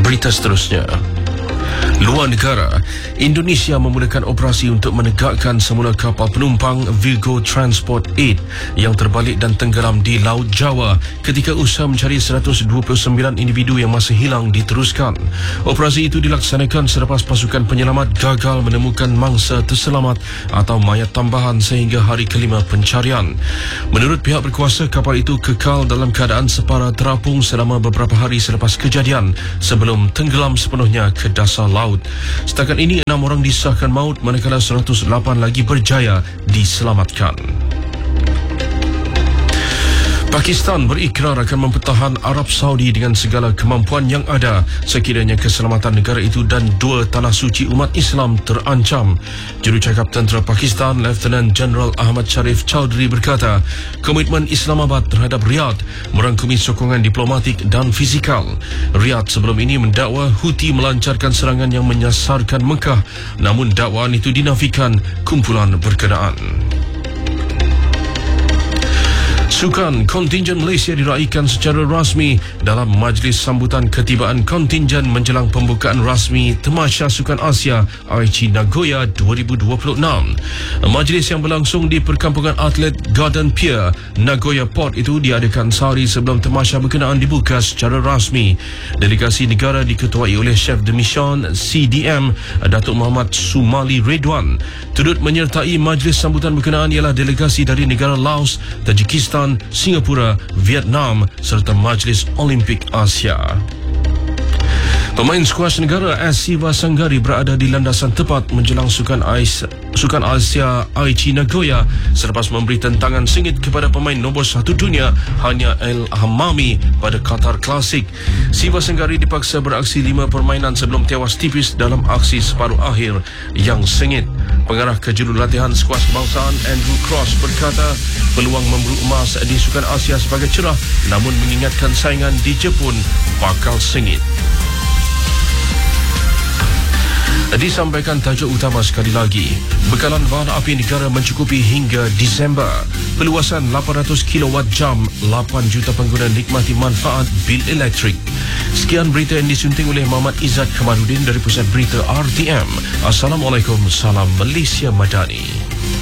Berita seterusnya. Luar negara, Indonesia memulakan operasi untuk menegakkan semula kapal penumpang Virgo Transport 8 yang terbalik dan tenggelam di Laut Jawa ketika usaha mencari 129 individu yang masih hilang diteruskan. Operasi itu dilaksanakan selepas pasukan penyelamat gagal menemukan mangsa terselamat atau mayat tambahan sehingga hari kelima pencarian. Menurut pihak berkuasa, kapal itu kekal dalam keadaan separa terapung selama beberapa hari selepas kejadian sebelum tenggelam sepenuhnya ke dasar laut. Setakat ini 6 orang disahkan maut manakala 108 lagi berjaya diselamatkan. Pakistan berikrar akan mempertahan Arab Saudi dengan segala kemampuan yang ada sekiranya keselamatan negara itu dan dua tanah suci umat Islam terancam. Jurucakap Tentera Pakistan, Lieutenant General Ahmad Sharif Chowdhury berkata, komitmen Islamabad terhadap Riyadh merangkumi sokongan diplomatik dan fizikal. Riyadh sebelum ini mendakwa Houthi melancarkan serangan yang menyasarkan Mekah, namun dakwaan itu dinafikan kumpulan berkenaan. Sukan kontingen Malaysia diraihkan secara rasmi dalam majlis sambutan ketibaan kontingen menjelang pembukaan rasmi Tamasya Sukan Asia Aichi Nagoya 2026. Majlis yang berlangsung di perkampungan atlet Garden Pier, Nagoya Port itu diadakan sehari sebelum tamasya berkenaan dibuka secara rasmi. Delegasi negara diketuai oleh Chef de Mission CDM Datuk Muhammad Sumali Redwan. Turut menyertai majlis sambutan berkenaan ialah delegasi dari negara Laos, Tajikistan, Singapura, Vietnam serta Majlis Olimpik Asia. Pemain skuas negara AS Siva Sanggari berada di landasan tepat menjelang Sukan Asia Aichi Nagoya selepas memberi tentangan sengit kepada pemain nombor 1 dunia Hania El Hammami pada Qatar Classic. Siva Sanggari dipaksa beraksi 5 permainan sebelum tewas tipis dalam aksi separuh akhir yang sengit. Pengarah kejurulatihan skuas kebangsaan Andrew Cross berkata peluang memburu emas di Sukan Asia sebagai cerah, namun mengingatkan saingan di Jepun bakal sengit. Disampaikan tajuk utama sekali lagi. Bekalan bahan api negara mencukupi hingga Disember. Peluasan 800 kWh, 8 juta pengguna nikmati manfaat bil elektrik. Sekian berita yang disunting oleh Muhammad Izzat Kamaluddin dari Pusat Berita RTM. Assalamualaikum, salam Malaysia Madani.